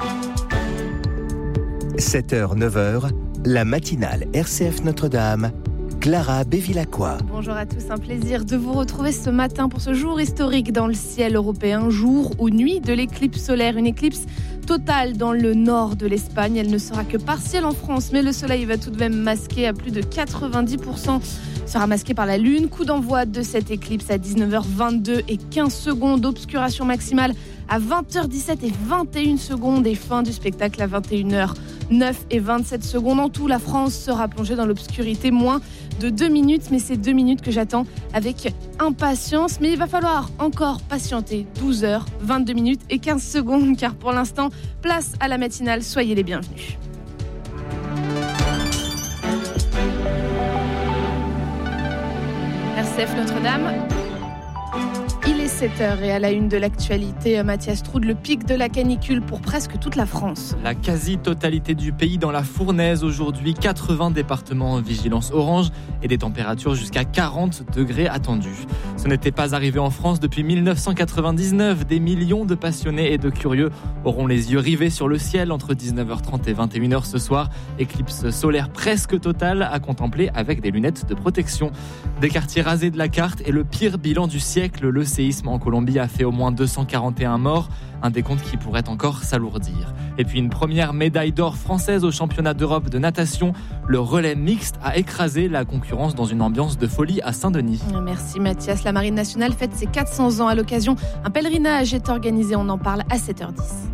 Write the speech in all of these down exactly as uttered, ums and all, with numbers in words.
sept heures neuf heures, la matinale R C F Notre-Dame, Clara Bévilacqua. Bonjour à tous, un plaisir de vous retrouver ce matin pour ce jour historique dans le ciel européen, jour ou nuit de l'éclipse solaire. Une éclipse totale dans le nord de l'Espagne. Elle ne sera que partielle en France, mais le soleil va tout de même masquer à plus de quatre-vingt-dix pour cent. Sera masqué par la lune. Coup d'envoi de cette éclipse à dix-neuf heures vingt-deux et quinze secondes. Obscuration maximale à vingt heures dix-sept et vingt et une secondes. Et fin du spectacle à vingt et une heures neuf et vingt-sept secondes. En tout, la France sera plongée dans l'obscurité moins de deux minutes. Mais c'est deux minutes que j'attends avec impatience. Mais il va falloir encore patienter douze heures, vingt-deux minutes et quinze secondes. Car pour l'instant, place à la matinale. Soyez les bienvenus. R C F Notre-Dame. Il est sept heures et à la une de l'actualité, Mathias Troud, le pic de la canicule pour presque toute la France. La quasi-totalité du pays dans la fournaise aujourd'hui, quatre-vingts départements en vigilance orange et des températures jusqu'à quarante degrés attendus. Ce n'était pas arrivé en France depuis dix-neuf cent quatre-vingt-dix-neuf. Des millions de passionnés et de curieux auront les yeux rivés sur le ciel entre dix-neuf heures trente et vingt et une heures ce soir. Éclipse solaire presque totale à contempler avec des lunettes de protection. Des quartiers rasés de la carte et le pire bilan du siècle. Le séisme en Colombie a fait au moins deux cent quarante et un morts, un décompte qui pourrait encore s'alourdir. Et puis une première médaille d'or française au championnat d'Europe de natation. Le relais mixte a écrasé la concurrence dans une ambiance de folie à Saint-Denis. Merci Mathias. La Marine nationale fête ses quatre cents ans à l'occasion. Un pèlerinage est organisé, on en parle à sept heures dix.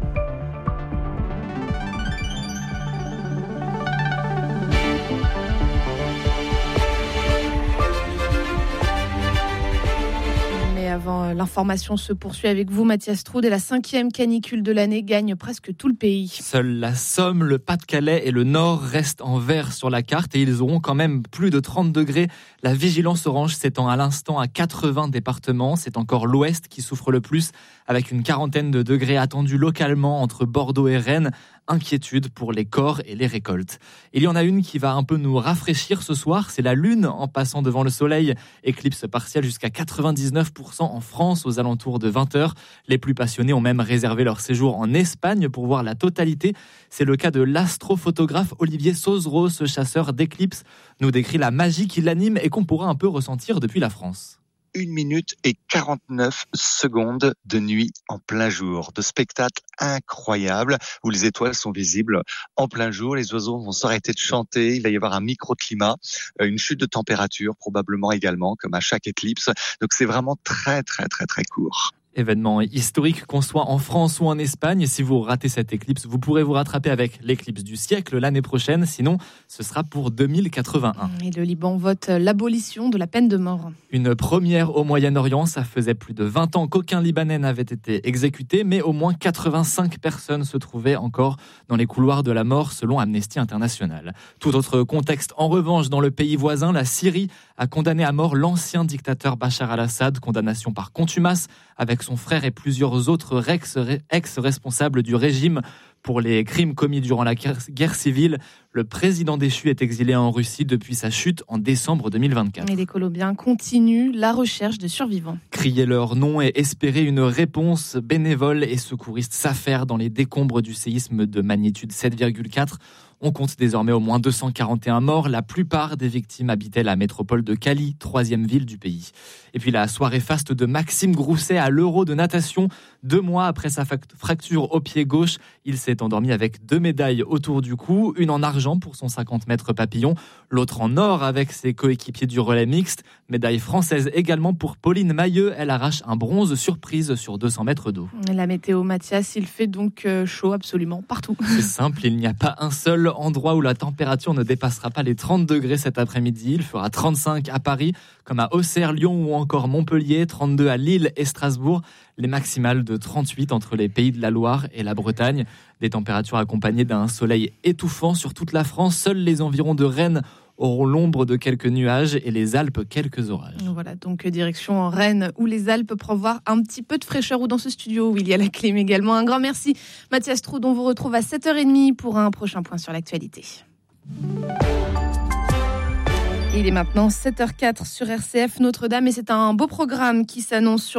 Avant, l'information se poursuit avec vous, Mathias Troud, et la cinquième canicule de l'année gagne presque tout le pays. Seule la Somme, le Pas-de-Calais et le Nord restent en vert sur la carte et ils auront quand même plus de trente degrés. La vigilance orange s'étend à l'instant à quatre-vingts départements. C'est encore l'Ouest qui souffre le plus, avec une quarantaine de degrés attendus localement entre Bordeaux et Rennes. Inquiétude pour les corps et les récoltes. Il y en a une qui va un peu nous rafraîchir ce soir, c'est la Lune en passant devant le Soleil. Éclipse partielle jusqu'à quatre-vingt-dix-neuf pour cent en France aux alentours de vingt heures. Les plus passionnés ont même réservé leur séjour en Espagne pour voir la totalité. C'est le cas de l'astrophotographe Olivier Sauzereau, ce chasseur d'éclipses nous décrit la magie qui l'anime et qu'on pourra un peu ressentir depuis la France. une minute et quarante-neuf secondes de nuit en plein jour, de spectacle incroyable où les étoiles sont visibles en plein jour, les oiseaux vont s'arrêter de chanter, il va y avoir un microclimat, une chute de température probablement également comme à chaque éclipse, donc c'est vraiment très très très très court. Événement historique qu'on soit en France ou en Espagne. Si vous ratez cette éclipse, vous pourrez vous rattraper avec l'éclipse du siècle l'année prochaine. Sinon, ce sera pour deux mille quatre-vingt-un. Et le Liban vote l'abolition de la peine de mort. Une première au Moyen-Orient. Ça faisait plus de vingt ans qu'aucun Libanais n'avait été exécuté, mais au moins quatre-vingt-cinq personnes se trouvaient encore dans les couloirs de la mort, selon Amnesty International. Tout autre contexte, en revanche, dans le pays voisin, la Syrie a condamné à mort l'ancien dictateur Bachar al-Assad, condamnation par contumace, avec son frère et plusieurs autres ex-responsables du régime pour les crimes commis durant la guerre civile. Le président déchu est exilé en Russie depuis sa chute en décembre deux mille vingt-quatre. Et les Colombiens continuent la recherche de survivants. Crier leur nom et espérer une réponse. Bénévoles et secouristes s'affairent dans les décombres du séisme de magnitude sept virgule quatre. On compte désormais au moins deux cent quarante et un morts. La plupart des victimes habitaient la métropole de Cali, troisième ville du pays. Et puis la soirée faste de Maxime Grousset à l'Euro de natation. Deux mois après sa fracture au pied gauche, il s'est endormi avec deux médailles autour du cou. Une en argent pour son cinquante mètres papillon, l'autre en or avec ses coéquipiers du relais mixte. Médaille française également pour Pauline Mailleux. Elle arrache un bronze surprise sur deux cents mètres d'eau. La météo, Mathias, il fait donc chaud absolument partout. C'est simple, il n'y a pas un seul endroit où la température ne dépassera pas les trente degrés cet après-midi. Il fera trente-cinq à Paris, comme à Auxerre, Lyon ou encore Montpellier, trente-deux à Lille et Strasbourg. Les maximales de trente-huit entre les Pays de la Loire et la Bretagne. Des températures accompagnées d'un soleil étouffant sur toute la France. Seuls les environs de Rennes auront l'ombre de quelques nuages et les Alpes quelques orages. Voilà, donc direction Rennes ou les Alpes pour voir un petit peu de fraîcheur, ou dans ce studio où il y a la clim également. Un grand merci Mathias Troud, on vous retrouve à sept heures trente pour un prochain point sur l'actualité. Il est maintenant sept heures zéro quatre sur R C F Notre-Dame et c'est un beau programme qui s'annonce sur